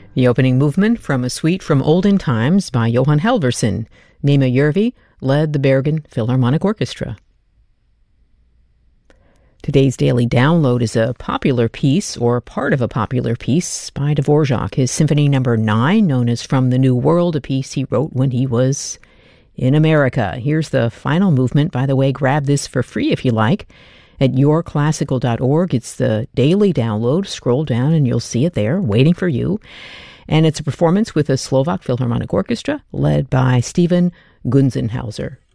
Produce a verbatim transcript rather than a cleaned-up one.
The opening movement from a suite from Olden Times by Johan Halvorsen. Mima Järvi led the Bergen Philharmonic Orchestra. Today's daily download is a popular piece, or part of a popular piece, by Dvorak, his Symphony Number nine, known as From the New World, a piece he wrote when he was in America. Here's the final movement. By the way, grab this for free if you like at your classical dot org. It's the daily download. Scroll down and you'll see it there, waiting for you. And it's a performance with the Slovak Philharmonic Orchestra, led by Stephen Gunzenhauser.